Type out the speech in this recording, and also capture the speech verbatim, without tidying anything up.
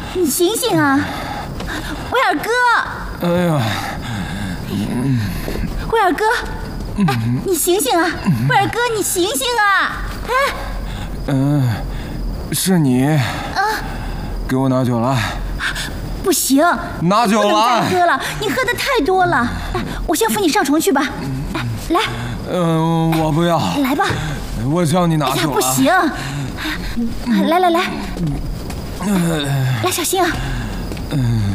你醒醒啊，威尔哥！ 哎呀， 威尔哥，哎，你醒醒啊，威尔哥，你醒醒啊！哎， 嗯，是你啊，给我拿酒来。 不行， 拿酒来！ 不能再喝了，你喝的太多了。哎，我先扶你上床去吧。哎，来。 嗯，我不要。 来吧。 我叫你拿酒来。 不行。来来来，来，小心啊。嗯。